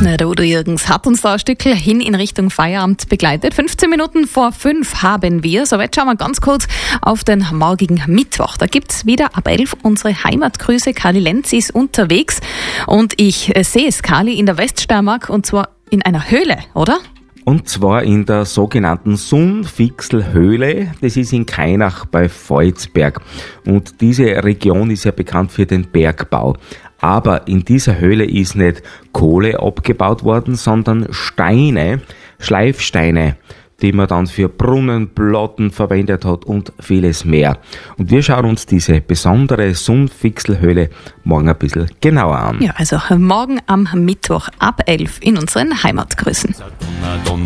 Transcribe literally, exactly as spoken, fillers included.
Der Udo Jürgens hat uns da ein Stückchen hin in Richtung Feierabend begleitet. fünfzehn Minuten vor fünf haben wir. So, jetzt schauen wir ganz kurz auf den morgigen Mittwoch. Da gibt's wieder ab elf unsere Heimatgrüße. Kali Lenz ist unterwegs und ich äh, sehe es, Kali, in der Weststeiermark und zwar in einer Höhle, oder? Und zwar in der sogenannten Sundfixl-Höhle. Das ist in Kainach bei Volzberg. Und diese Region ist ja bekannt für den Bergbau. Aber in dieser Höhle ist nicht Kohle abgebaut worden, sondern Steine, Schleifsteine, die man dann für Brunnen, Plotten verwendet hat und vieles mehr. Und wir schauen uns diese besondere Sundfixl-Höhle morgen ein bisschen genauer an. Ja, also morgen am Mittwoch ab elf in unseren Heimatgrüßen.